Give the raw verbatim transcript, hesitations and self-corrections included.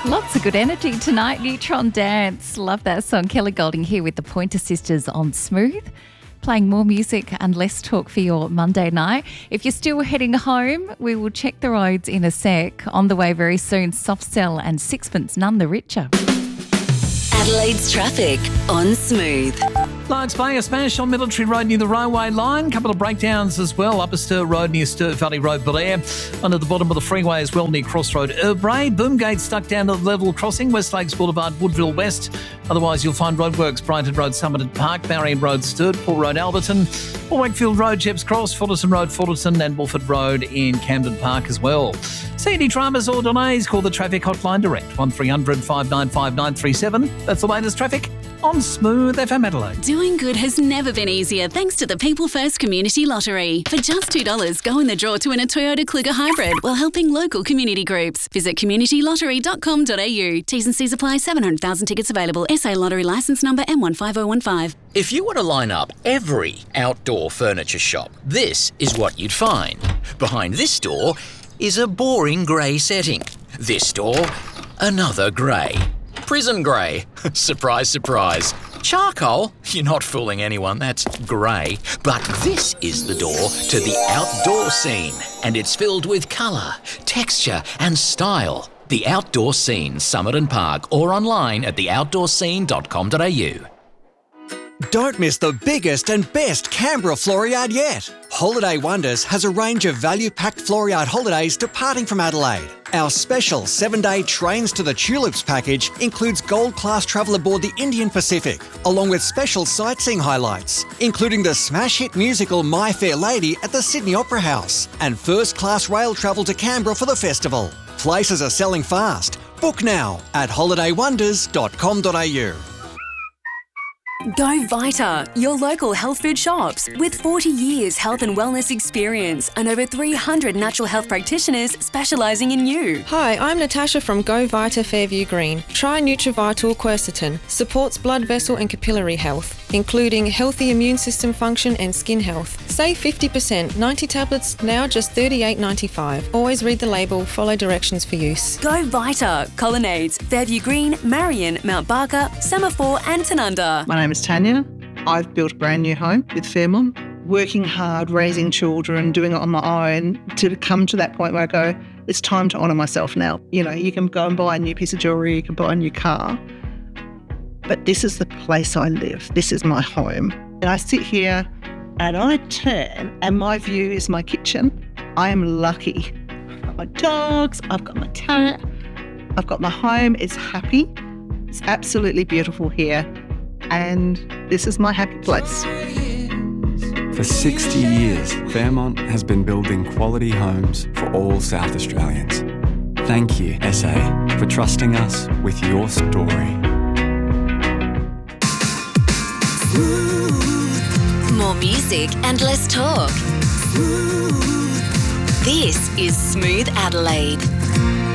Lots of good energy tonight. Neutron Dance. Love that song. Kelly Golding here with the Pointer Sisters on Smooth. Playing more music and less talk for your Monday night. If you're still heading home, we will check the roads in a sec. On the way very soon, Soft Cell and Sixpence, none the richer. Adelaide's traffic on Smooth. Largs Bay, a smash on Military Road near the railway line. Couple of breakdowns as well. Upper Sturt Road near Sturt Valley Road, Belair. Under the bottom of the freeway as well near Crossroad, Urbray. Boomgate stuck down to the level crossing. West Lakes Boulevard, Woodville West. Otherwise, you'll find roadworks. Brighton Road, Summerton Park. Marion Road, Sturt. Port Road, Alberton. Wakefield Road, Jeps Cross. Fullerton Road, Fullerton. And Wolford Road in Camden Park as well. See any dramas or delays? Call the traffic hotline direct. one three hundred five nine five nine three seven. That's the latest traffic on Smooth F M Adelaide. Doing good has never been easier thanks to the People First Community Lottery. For just two dollars, go in the draw to win a Toyota Kluger Hybrid while helping local community groups. Visit community lottery dot com dot a u. T's and C's apply. seven hundred thousand tickets available. S A Lottery licence number M one five oh one five. If you were to line up every outdoor furniture shop, this is what you'd find. Behind this door is a boring grey setting. This door, another grey. Prison grey. Surprise, surprise. Charcoal? You're not fooling anyone, that's grey. But this is the door to the outdoor scene, and it's filled with colour, texture and style. The Outdoor Scene, Summerton Park, or online at the outdoor scene dot com dot a u. Don't miss the biggest and best Canberra Floriade yet. Holiday Wonders has a range of value-packed Floriade holidays departing from Adelaide. Our special seven-day Trains to the Tulips package includes gold-class travel aboard the Indian Pacific, along with special sightseeing highlights, including the smash hit musical My Fair Lady at the Sydney Opera House, and first-class rail travel to Canberra for the festival. Places are selling fast. Book now at holiday wonders dot com dot a u. Go Vita, your local health food shops. With forty years health and wellness experience and over three hundred natural health practitioners specialising in you. Hi, I'm Natasha from Go Vita Fairview Green. Try Nutrivital Quercetin. Supports blood vessel and capillary health, including healthy immune system function and skin health. Save fifty percent. ninety tablets, now just thirty-eight ninety-five. Always read the label, follow directions for use. Go Vita, Colonnades, Fairview Green, Marion, Mount Barker, Semaphore and Tanunda. My name is Tanya. I've built a brand new home with Fairmont, working hard, raising children, doing it on my own to come to that point where I go, it's time to honour myself now. You know, you can go and buy a new piece of jewellery, you can buy a new car, but this is the place I live. This is my home. And I sit here and I turn and my view is my kitchen. I am lucky. I've got my dogs, I've got my cat, I've got my home. It's happy. It's absolutely beautiful here. And this is my happy place. For sixty years, Fairmont has been building quality homes for all South Australians. Thank you, S A, for trusting us with your story. More music and less talk. This is Smooth Adelaide.